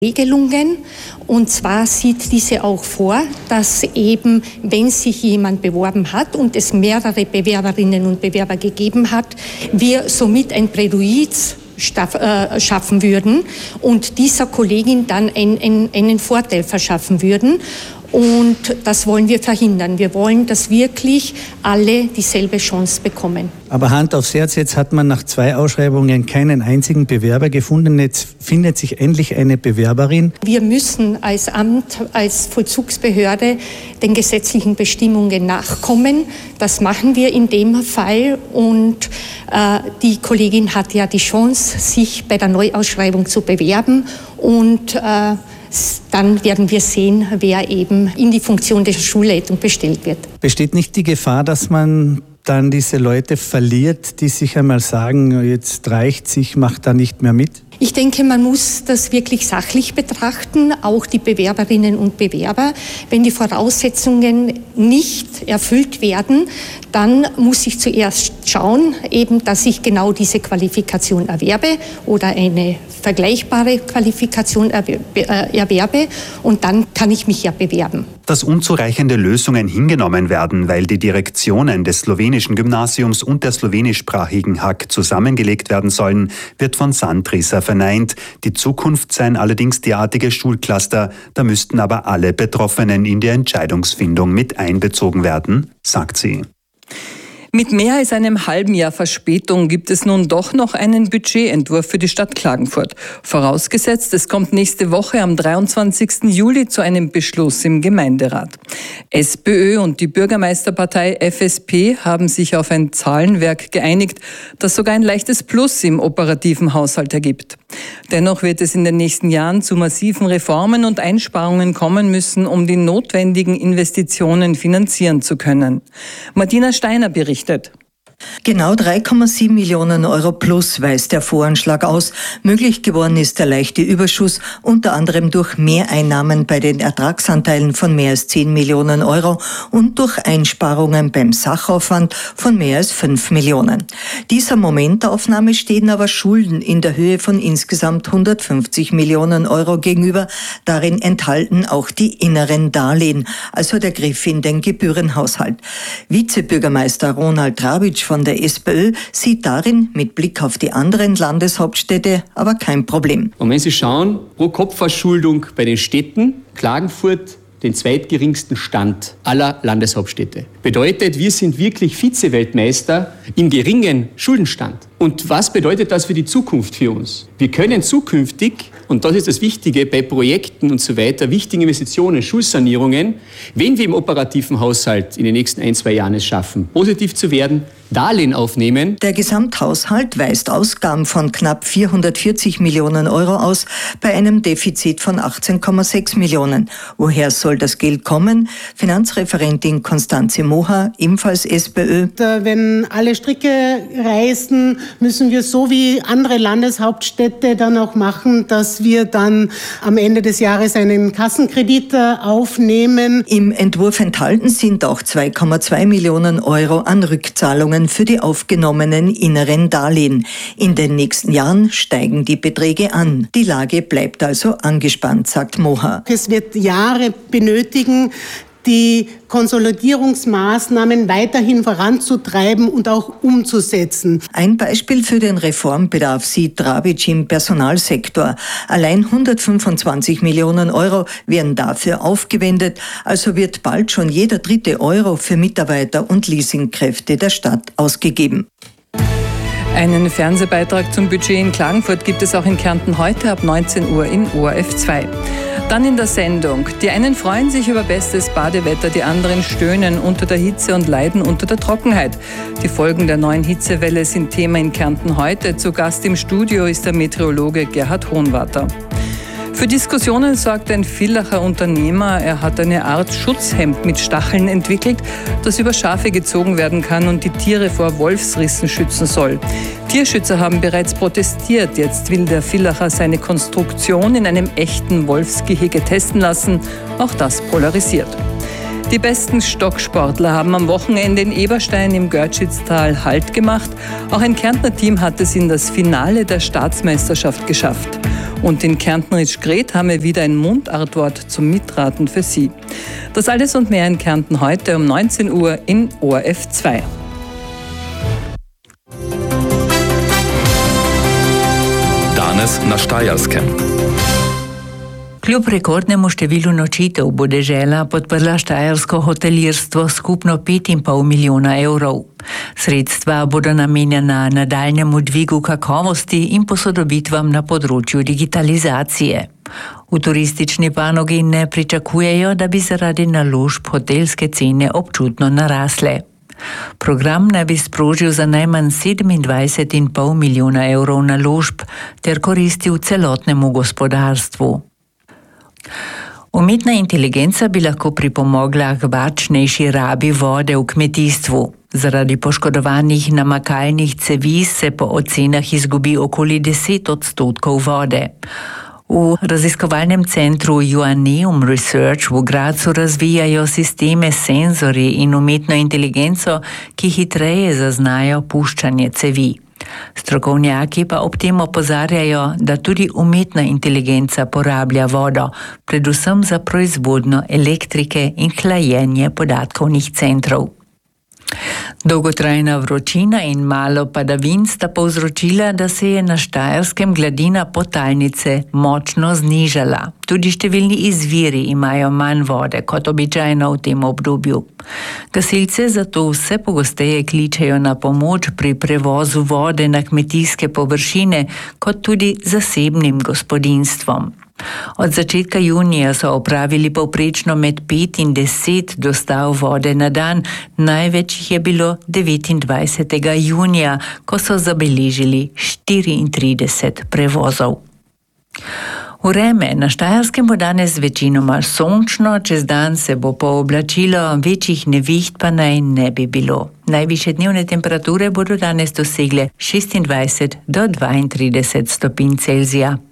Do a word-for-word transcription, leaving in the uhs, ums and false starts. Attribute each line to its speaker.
Speaker 1: Regelungen. Und zwar sieht diese auch vor, dass eben, wenn sich jemand beworben hat und es mehrere Bewerberinnen und Bewerber gegeben hat, wir somit ein Präjudiz schaffen würden und dieser Kollegin dann einen, einen Vorteil verschaffen würden. Und das wollen wir verhindern. Wir wollen, dass wirklich alle dieselbe Chance bekommen.
Speaker 2: Aber Hand aufs Herz, jetzt hat man nach zwei Ausschreibungen keinen einzigen Bewerber gefunden. Jetzt findet sich endlich eine Bewerberin.
Speaker 1: Wir müssen als Amt, als Vollzugsbehörde den gesetzlichen Bestimmungen nachkommen. Das machen wir in dem Fall. Und äh, die Kollegin hat ja die Chance, sich bei der Neuausschreibung zu bewerben. Und äh, dann werden wir sehen, wer eben in die Funktion der Schulleitung bestellt wird.
Speaker 2: Besteht nicht die Gefahr, dass man dann diese Leute verliert, die sich einmal sagen, jetzt reicht's, ich mache da nicht mehr mit?
Speaker 1: Ich denke, man muss das wirklich sachlich betrachten, auch die Bewerberinnen und Bewerber. Wenn die Voraussetzungen nicht erfüllt werden, dann muss ich zuerst schauen, eben, dass ich genau diese Qualifikation erwerbe oder eine vergleichbare Qualifikation erwerbe und dann kann ich mich ja bewerben.
Speaker 3: Dass unzureichende Lösungen hingenommen werden, weil die Direktionen des slowenischen Gymnasiums und der slowenischsprachigen H A K zusammengelegt werden sollen, wird von Sandrisa verneint. Die Zukunft seien allerdings derartige Schulcluster, da müssten aber alle Betroffenen in die Entscheidungsfindung mit einbezogen werden, sagt sie.
Speaker 4: Mit mehr als einem halben Jahr Verspätung gibt es nun doch noch einen Budgetentwurf für die Stadt Klagenfurt. Vorausgesetzt, es kommt nächste Woche am dreiundzwanzigsten Juli zu einem Beschluss im Gemeinderat. SPÖ und die Bürgermeisterpartei F S P haben sich auf ein Zahlenwerk geeinigt, das sogar ein leichtes Plus im operativen Haushalt ergibt. Dennoch wird es in den nächsten Jahren zu massiven Reformen und Einsparungen kommen müssen, um die notwendigen Investitionen finanzieren zu können. Martina Steiner berichtet.
Speaker 5: Genau drei Komma sieben Millionen Euro plus weist der Voranschlag aus. Möglich geworden ist der leichte Überschuss, unter anderem durch Mehreinnahmen bei den Ertragsanteilen von mehr als zehn Millionen Euro und durch Einsparungen beim Sachaufwand von mehr als fünf Millionen. Dieser Momentaufnahme stehen aber Schulden in der Höhe von insgesamt hundertfünfzig Millionen Euro gegenüber. Darin enthalten auch die inneren Darlehen, also der Griff in den Gebührenhaushalt. Vizebürgermeister Ronald Trabitsch von der SPÖ sieht darin mit Blick auf die anderen Landeshauptstädte aber kein Problem.
Speaker 6: Und wenn Sie schauen, pro Kopfverschuldung bei den Städten, Klagenfurt den zweitgeringsten Stand aller Landeshauptstädte. Bedeutet, wir sind wirklich Vize-Weltmeister im geringen Schuldenstand. Und was bedeutet das für die Zukunft für uns? Wir können zukünftig, und das ist das Wichtige bei Projekten und so weiter, wichtigen Investitionen, Schulsanierungen, wenn wir im operativen Haushalt in den nächsten ein, zwei Jahren es schaffen, positiv zu werden, Darlehen aufnehmen.
Speaker 5: Der Gesamthaushalt weist Ausgaben von knapp vierhundertvierzig Millionen Euro aus, bei einem Defizit von achtzehn Komma sechs Millionen. Woher soll das Geld kommen? Finanzreferentin Konstanze Moha, ebenfalls SPÖ.
Speaker 7: Wenn alle Stricke reißen, müssen wir so wie andere Landeshauptstädte dann auch machen, dass wir dann am Ende des Jahres einen Kassenkredit aufnehmen.
Speaker 5: Im Entwurf enthalten sind auch zwei Komma zwei Millionen Euro an Rückzahlungen für die aufgenommenen inneren Darlehen. In den nächsten Jahren steigen die Beträge an. Die Lage bleibt also angespannt, sagt Moha.
Speaker 7: Es wird Jahre benötigen, die Konsolidierungsmaßnahmen weiterhin voranzutreiben und auch umzusetzen.
Speaker 5: Ein Beispiel für den Reformbedarf sieht Trabitsch im Personalsektor. Allein hundertfünfundzwanzig Millionen Euro werden dafür aufgewendet, also wird bald schon jeder dritte Euro für Mitarbeiter und Leasingkräfte der Stadt ausgegeben.
Speaker 4: Einen Fernsehbeitrag zum Budget in Klagenfurt gibt es auch in Kärnten heute ab neunzehn Uhr in O R F zwei. Dann in der Sendung. Die einen freuen sich über bestes Badewetter, die anderen stöhnen unter der Hitze und leiden unter der Trockenheit. Die Folgen der neuen Hitzewelle sind Thema in Kärnten heute. Zu Gast im Studio ist der Meteorologe Gerhard Hohnwarter. Für Diskussionen sorgt ein Villacher Unternehmer. Er hat eine Art Schutzhemd mit Stacheln entwickelt, das über Schafe gezogen werden kann und die Tiere vor Wolfsrissen schützen soll. Tierschützer haben bereits protestiert. Jetzt will der Villacher seine Konstruktion in einem echten Wolfsgehege testen lassen. Auch das polarisiert. Die besten Stocksportler haben am Wochenende in Eberstein im Görtschitztal Halt gemacht. Auch ein Kärntner Team hat es in das Finale der Staatsmeisterschaft geschafft. Und in Kärnten-Ritschgret haben wir wieder ein Mundartwort zum Mitraten für Sie. Das alles und mehr in Kärnten heute um neunzehn Uhr in O R F zwei.
Speaker 8: Danes na Štajerskem.
Speaker 9: Kljub rekordnemu številu nočitev bo dežela podprla štajersko hotelirstvo skupno pet in pol milijona evrov. Sredstva bodo namenjena nadaljnjemu dvigu kakovosti in posodobitvam na področju digitalizacije. V turistični panogi ne pričakujejo, da bi zaradi naložb hotelske cene občutno narasle. Program naj bi sprožil za najmanj sedemindvajset in pol milijona evrov naložb ter koristil celotnemu gospodarstvu. Umetna inteligenca bi lahko pripomogla k varčnejši rabi vode v kmetijstvu. Zaradi poškodovanih namakalnih cevi se po ocenah izgubi okoli deset odstotkov vode. V raziskovalnem centru Joanneum Research v Gradcu razvijajo sisteme senzorji in umetno inteligenco, ki hitreje zaznajo puščanje cevi. Strokovnjaki pa ob tem opozarjajo, da tudi umetna inteligenca porablja vodo, predvsem za proizvodnjo elektrike in hlajenje podatkovnih centrov. Dolgotrajna vročina in malo padavin sta povzročila, da se je na Štajerskem gladina podtalnice močno znižala. Tudi številni izviri imajo manj vode kot običajno v tem obdobju. Gasilce zato vse pogosteje kličejo na pomoč pri prevozu vode na kmetijske površine, kot tudi zasebnim gospodinjstvom. Od začetka junija so opravili povprečno med pet in deset dostav vode na dan, največ jih je bilo devetindvajsetega junija, ko so zabeležili štiriintrideset prevozov. Vreme na Štajerskem bo danes večinoma sončno, čez dan se bo pooblačilo, večjih neviht pa naj ne bi bilo. Najvišje dnevne temperature bodo danes dosegle šestindvajset do dvaintrideset stopinj Celzija.